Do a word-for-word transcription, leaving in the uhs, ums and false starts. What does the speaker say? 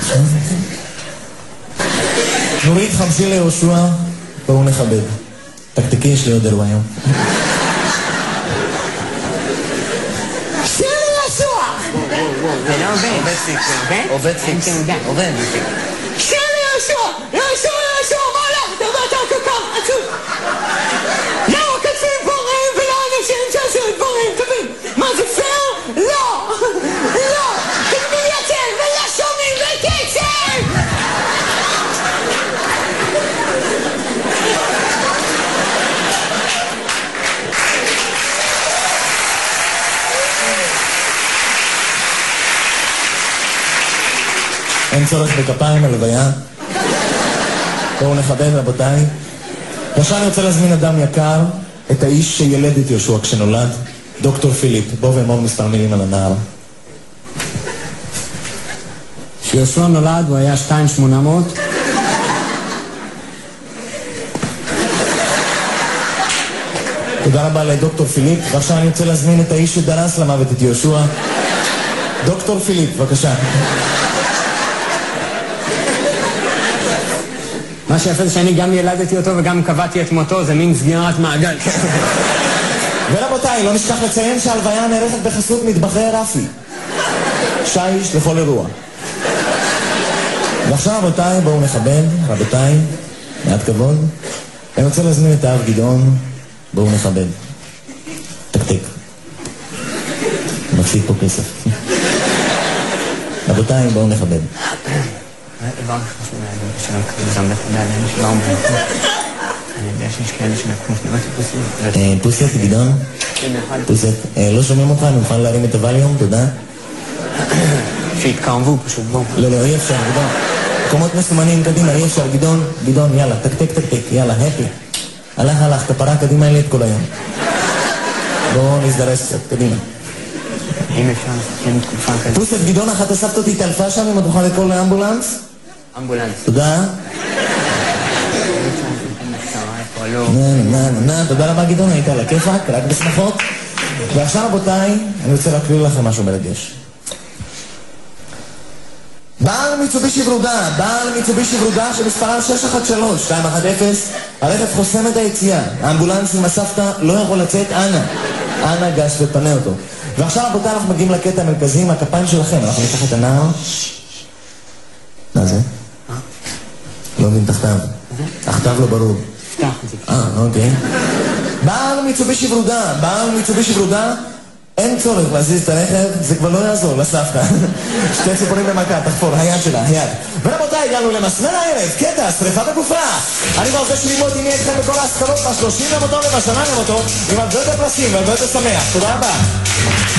נורית, חמשי ליהושע, בואו נכבד. תקתקי, יש לי עוד אלו היום. שיר ליהושע! זה לא עובד. עובד סיקר. עובד סיקר. עובד. שיר ליהושע! יהושע, יהושע, מה לך? דבר אתה כל כך עצוב. למה כתבים דברים ולא אנשים שעשו דברים טובים? מה זה פייר? לא! לא! תגמי יותר ולא שומעים בקצר! אין צורך בכפיים הלוויה. בואו נכבד, רבותיי. עכשיו אני רוצה להזמין אדם יקר, את האיש שילד את יהושע כשנולד, דוקטור פיליפ. בואו ואמור מספר מילים על הנער. כשיהושע נולד הוא היה שתיים שמונה מאות. תודה רבה לדוקטור פיליפ. ועכשיו אני רוצה להזמין את האיש שדרס למוות את יהושע, דוקטור פיליפ, בבקשה. מה שיפה זה שאני גם ילדתי אותו וגם קבעתי את מותו, זה מין סגירת מעגל. ורבותיי, לא נשכח לציין שההלוויה נערכת בחסות מטבחי רפי. שיש לכל אירוע. ועכשיו רבותיי, בואו נכבד, רבותיי, מעט כבוד. אני רוצה להזמין את האב גדעון, בואו נכבד. תקתק. מפסיד פה כסף. רבותיי, בואו נכבד. דבר חשוב להגיד שלא מקבל זמדת עליהם שלא אומר. אני יודע שיש כאלה שנקמו שנראות פוסט. פוסט, גדעון? פוסט. לא שומעים אותך, אני מוכן להרים את הווליום, תודה. שהתקרבו פשוט, בואו. לא, לא, אי אפשר, גדעון. מקומות מסומנים קדימה, אי אפשר, גדעון, גדעון, יאללה, תקתק, תקתק, יאללה, הפי. הלך, הלך, כפרה קדימה אלי את כל היום. בואו נזדרס קצת, קדימה. אם אפשר לסכם תקופה כזאת. פוסט, גדעון, אחת אספת אותי תלפה שם, אם את תוכל לקרוא לאמבולנס? אמבולנס. תודה. נה, נה, נה, תודה רבה גדעון, היית על הכיפק, רק בשמחות. ועכשיו רבותיי, אני רוצה להקריא לכם משהו מרגש. בעל מיצובישי ורודה, בעל מיצובישי ורודה שמספרה שש אחת שלוש שתיים אחת אפס, הרכב חוסם את היציאה, האמבולנס עם הסבתא לא יכול לצאת, אנא, אנא גש ופנה אותו. ועכשיו רבותיי אנחנו מגיעים לקטע המרכזי עם הכפיים שלכם, אנחנו ניקח את הנער. מה זה? לא מבין תחתיו. תחתיו לא ברור. פתח את זה. אה, אוקיי. בעל מיצובישי ורודה, בעל מיצובישי ורודה, אין צורך להזיז את הרכב, זה כבר לא יעזור לסבתא. שתי ציפורים במכה, תחפור, היד שלה, היד. ורבותיי, הגענו למסמר הערב, קטע, שריפה בגופה. אני רוצה שלימוד עם אתכם בכל ההשכלות, בשלושים למותו ובשנה למותו, עם הרבה יותר פרסים והרבה יותר שמח. תודה רבה.